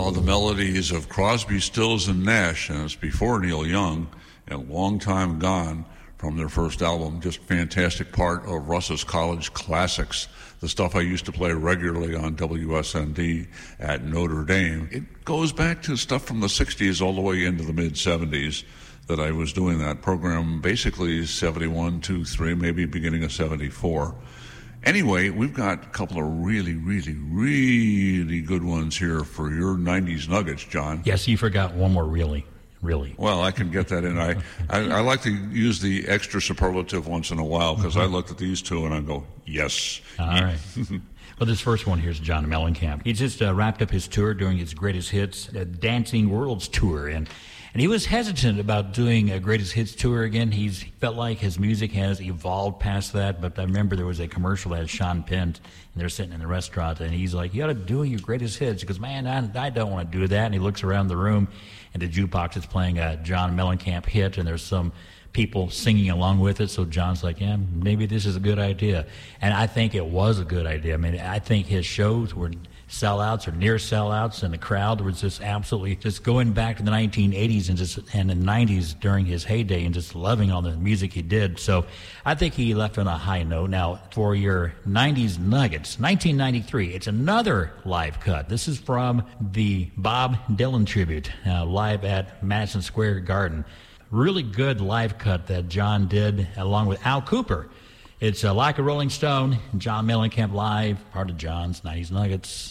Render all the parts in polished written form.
Oh, the melodies of Crosby, Stills, and Nash, and it's before Neil Young, and Long Time Gone from their first album. Just fantastic part of Russ's college classics, the stuff I used to play regularly on WSND at Notre Dame. It goes back to stuff from the 60s all the way into the mid-70s that I was doing that program, basically 71, 2, 3, maybe beginning of 74. Anyway, we've got a couple of really, really, really good ones here for your 90s nuggets, John. Yes, you forgot one more really. Well, I can get that in. I like to use the extra superlative once in a while because I looked at these two and I go, yes. All right. Well, this first one here is John Mellencamp. He just wrapped up his tour doing his Greatest Hits, Dancing Worlds Tour, and he was hesitant about doing a Greatest Hits tour again. He felt like his music has evolved past that, but I remember there was a commercial that had Sean Penn, and they're sitting in the restaurant, and he's like, you got to do your Greatest Hits. He goes, man, I don't want to do that. And he looks around the room, and the jukebox is playing a John Mellencamp hit, and there's some people singing along with it. So John's like, yeah, maybe this is a good idea. And I think it was a good idea. I mean, I think his shows were sellouts or near sellouts, and the crowd was just absolutely just going back to the 1980s and the 90s during his heyday and just loving all the music he did. So I think he left on a high note. Now, for your 90s nuggets, 1993, it's another live cut. This is from the Bob Dylan tribute, live at Madison Square Garden. Really good live cut that John did along with Al Cooper. It's Like a Rolling Stone, John Mellencamp live, part of John's 90s Nuggets.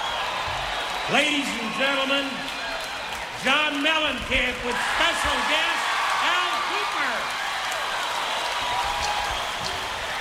Ladies and gentlemen, John Mellencamp with special guest